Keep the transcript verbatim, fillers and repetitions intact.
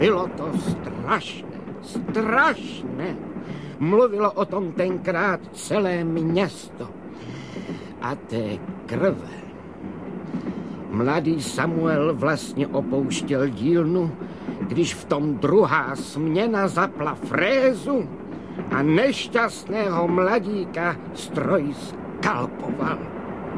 Bylo to strašné, strašné. Mluvilo o tom tenkrát celé město. A té krve. Mladý Samuel vlastně opouštěl dílnu, když v tom druhá směna zapla frézu a nešťastného mladíka stroj skalpoval.